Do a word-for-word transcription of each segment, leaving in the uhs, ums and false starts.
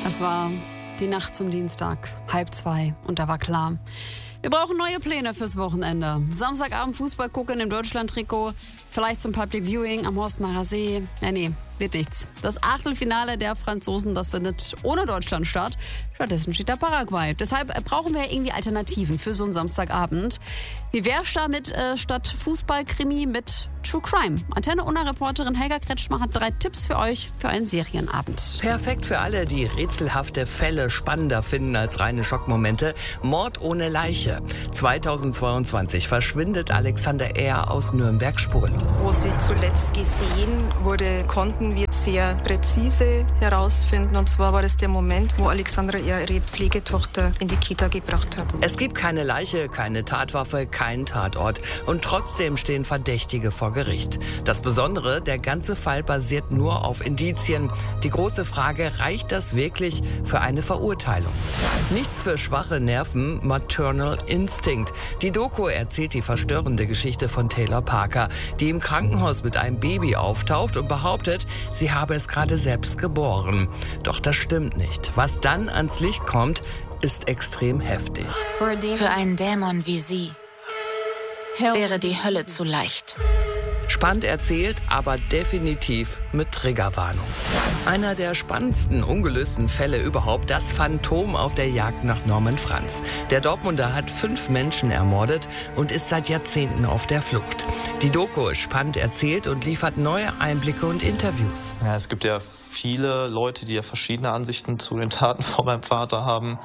Es war die Nacht zum Dienstag, halb zwei, und da war klar: Wir brauchen neue Pläne fürs Wochenende. Samstagabend Fußball gucken im Deutschland-Trikot, vielleicht zum Public Viewing am Horstmacher See. Nee, nee, wird nichts. Das Achtelfinale der Franzosen, das findet ohne Deutschland statt. Stattdessen steht da Paraguay. Deshalb brauchen wir irgendwie Alternativen für so einen Samstagabend. Wie wär's da mit äh, statt Fußball-Krimi mit True Crime? Antenne-Unna-Reporterin Helga Kretschmer hat drei Tipps für euch für einen Serienabend. Perfekt für alle, die rätselhafte Fälle spannender finden als reine Schockmomente. Mord ohne Leiche. zweitausendzweiundzwanzig verschwindet Alexander R. aus Nürnberg spurlos. Wo sie zuletzt gesehen wurde, konnten wir sehr präzise herausfinden. Und zwar war das der Moment, wo Alexandra R. ihre Pflegetochter in die Kita gebracht hat. Es gibt keine Leiche, keine Tatwaffe, keinen Tatort. Und trotzdem stehen Verdächtige vor Gericht. Das Besondere, der ganze Fall basiert nur auf Indizien. Die große Frage, reicht das wirklich für eine Verurteilung? Nichts für schwache Nerven, Maternal Instinct. Die Doku erzählt die verstörende Geschichte von Taylor Parker, die im Krankenhaus mit einem Baby auftaucht und behauptet, sie habe es gerade selbst geboren. Doch das stimmt nicht. Was dann ans Licht kommt, ist extrem heftig. Für einen Dämon wie sie wäre die Hölle zu leicht. Spannend erzählt, aber definitiv mit Triggerwarnung. Einer der spannendsten ungelösten Fälle überhaupt, das Phantom auf der Jagd nach Norman Franz. Der Dortmunder hat fünf Menschen ermordet und ist seit Jahrzehnten auf der Flucht. Die Doku ist spannend erzählt und liefert neue Einblicke und Interviews. Ja, es gibt ja viele Leute, die ja verschiedene Ansichten zu den Taten von meinem Vater haben.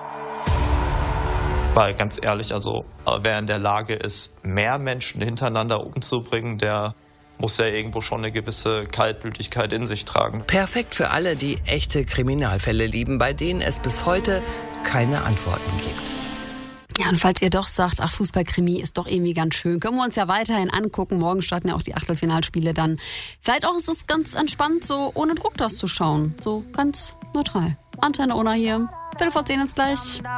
Weil ganz ehrlich, also wer in der Lage ist, mehr Menschen hintereinander umzubringen, der muss ja irgendwo schon eine gewisse Kaltblütigkeit in sich tragen. Perfekt für alle, die echte Kriminalfälle lieben, bei denen es bis heute keine Antworten gibt. Ja, und falls ihr doch sagt, ach, Fußballkrimi ist doch irgendwie ganz schön, können wir uns ja weiterhin angucken. Morgen starten ja auch die Achtelfinalspiele dann. Vielleicht auch ist es ganz entspannt, so ohne Druck das zu schauen. So ganz neutral. Antenne Unna hier. Viertel vor zehn ist gleich.